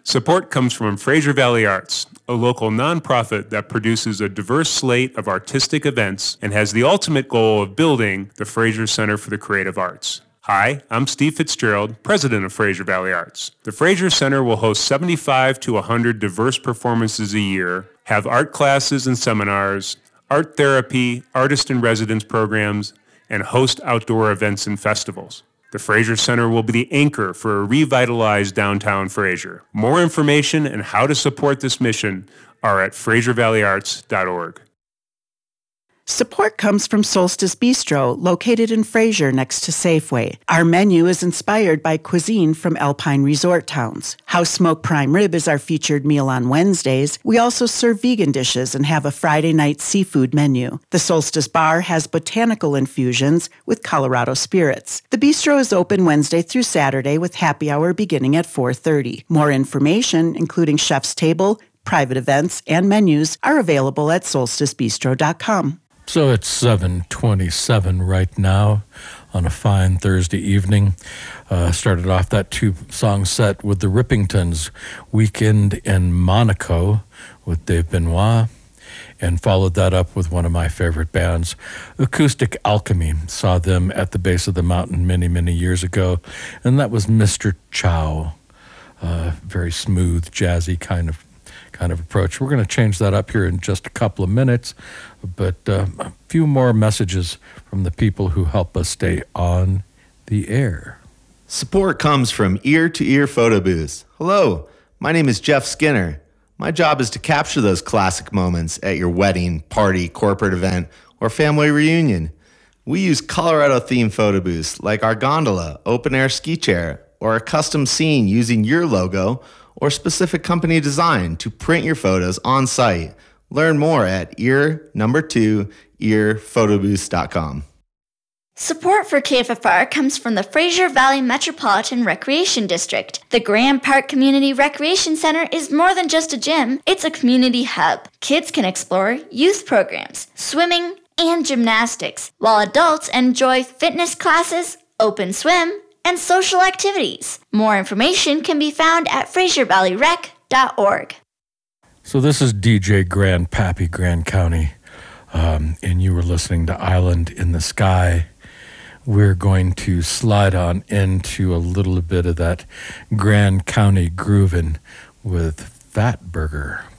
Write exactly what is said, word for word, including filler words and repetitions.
Support comes from Fraser Valley Arts, a local nonprofit that produces a diverse slate of artistic events and has the ultimate goal of building the Fraser Center for the Creative Arts. Hi, I'm Steve Fitzgerald, president of Fraser Valley Arts. The Fraser Center will host seventy-five to one hundred diverse performances a year, have art classes and seminars, art therapy, artist-in-residence programs, and host outdoor events and festivals. The Fraser Center will be the anchor for a revitalized downtown Fraser. More information and how to support this mission are at fraser valley arts dot org. Support comes from Solstice Bistro, located in Fraser next to Safeway. Our menu is inspired by cuisine from Alpine resort towns. House Smoked Prime Rib is our featured meal on Wednesdays. We also serve vegan dishes and have a Friday night seafood menu. The Solstice Bar has botanical infusions with Colorado spirits. The bistro is open Wednesday through Saturday with happy hour beginning at four thirty. More information, including chef's table, private events, and menus, are available at solstice bistro dot com. So it's seven twenty-seven right now on a fine Thursday evening. Uh, started off that two-song set with the Rippingtons, Weekend in Monaco with Dave Benoit, and followed that up with one of my favorite bands, Acoustic Alchemy. Saw them at the base of the mountain many, many years ago, and that was Mister Chow. Uh, very smooth, jazzy kind of kind of approach. We're going to change that up here in just a couple of minutes, but uh, a few more messages from the people who help us stay on the air. Support comes from Ear to Ear Photo Booths. Hello, my name is Jeff Skinner. My job is to capture those classic moments at your wedding, party, corporate event, or family reunion. We use Colorado-themed photo booths like our gondola, open-air ski chair, or a custom scene using your logo or specific company design to print your photos on site. Learn more at ear number two ear photo booths dot com. Support for K F F R comes from the Fraser Valley Metropolitan Recreation District. The Grand Park Community Recreation Center is more than just a gym, it's a community hub. Kids can explore youth programs, swimming, and gymnastics, while adults enjoy fitness classes, open swim, and social activities. More information can be found at fraser valley rec dot org. So this is D J Grandpappy, Grand County, um, and you were listening to Island in the Sky. We're going to slide on into a little bit of that Grand County grooving with Fat Burger.